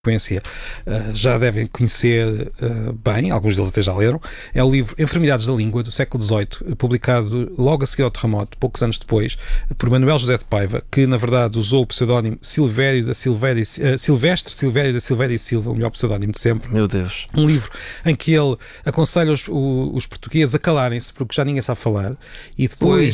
frequência já devem conhecer bem, alguns deles até já leram, é o livro Enfermidades da Língua, do século XVIII, publicado logo a seguir ao terremoto, poucos anos depois, por Manuel José de Paiva, que na verdade usou o pseudónimo Silvério da Silvéria, Silvestre Silvério da Silvéria e Silva, o melhor pseudónimo de sempre. Meu Deus. Um livro em que ele aconselha os portugueses a calarem-se, porque já ninguém sabe falar, e depois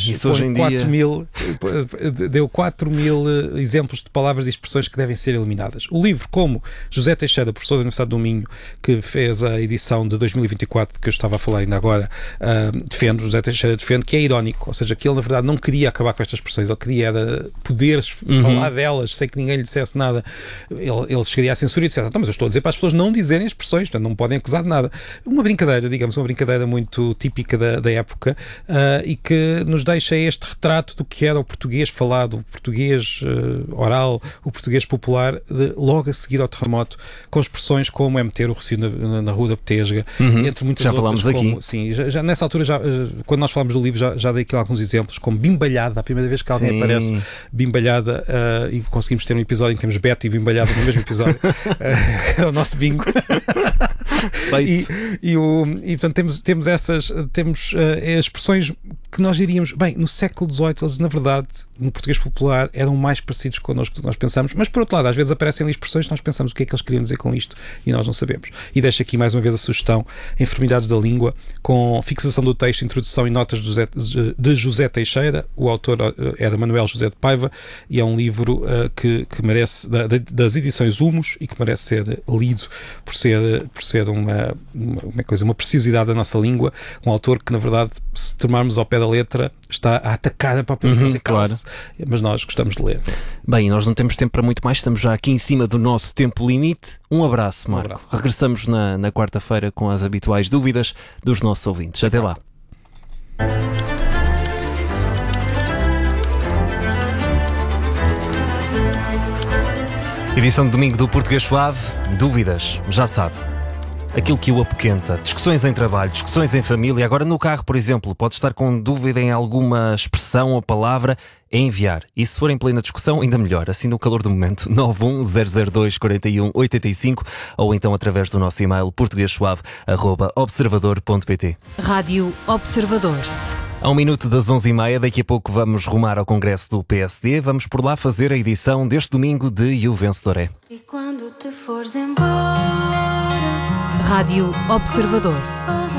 deu 4 mil exemplos de palavras e expressões que devem ser eliminadas. O livro, como José Teixeira, professor da Universidade do Minho, que fez a edição de 2024, que eu estava a falar ainda agora, José Teixeira defende que é irónico, ou seja, que ele na verdade não queria acabar com estas expressões, ele queria era poder falar delas sem que ninguém lhe dissesse nada. Ele chegaria à censura e dissesse, mas eu estou a dizer para as pessoas não dizerem expressões, portanto não podem acusar de nada. Uma brincadeira, digamos, uma brincadeira muito típica da época, e que nos deixa este retrato do que era o português falado, o português oral, o português popular, logo a seguir ao terremoto, com expressões como é meter o Rocio na Rua da Petesga, entre muitas já outras. Falámos aqui. Sim, já nessa altura, quando nós falámos do livro, já dei aqui alguns exemplos, como bimbalhada, a primeira vez que alguém aparece bimbalhada, e conseguimos ter um episódio em que temos Beto e bimbalhada no mesmo episódio. É o nosso bingo. E portanto temos essas expressões que nós diríamos, bem, no século XVIII eles na verdade, no português popular, eram mais parecidos connosco do que nós pensamos, mas por outro lado, às vezes aparecem ali expressões que nós pensamos o que é que eles queriam dizer com isto e nós não sabemos. E deixo aqui mais uma vez a sugestão Enfermidades da Língua, com fixação do texto, introdução e notas de José Teixeira. O autor era Manuel José de Paiva, e é um livro que merece, das edições Humos, e que merece ser lido por ser uma preciosidade da nossa língua. Um autor que na verdade, se tomarmos ao pé da letra, está a atacar a própria música, claro. Mas nós gostamos de ler. Bem, nós não temos tempo para muito mais, estamos já aqui em cima do nosso tempo limite. Um abraço, Marco. Regressamos na quarta-feira com as habituais dúvidas dos nossos ouvintes. Até lá. Edição de domingo do Português Suave. Dúvidas, já sabe. Aquilo que o apoquenta. Discussões em trabalho, discussões em família. Agora no carro, por exemplo, pode estar com dúvida em alguma expressão ou palavra, é enviar. E se for em plena discussão, ainda melhor. Assim no calor do momento, 910024185, ou então através do nosso e-mail portuguesuave@observador.pt. Rádio Observador. A 1 minuto das 11h30, daqui a pouco vamos rumar ao Congresso do PSD. Vamos por lá fazer a edição deste domingo de E o Vencedor é. E quando te fores embora, Rádio Observador.